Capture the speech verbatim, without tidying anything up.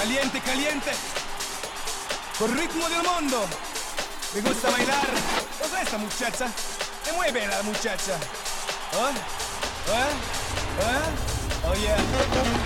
caliente, caliente. Con ritmo del mundo. Me gusta bailar. ¿Cosa es esta muchacha? Se mueve la muchacha. ¿Oh? ¿Eh? ¿Eh? Oh yeah.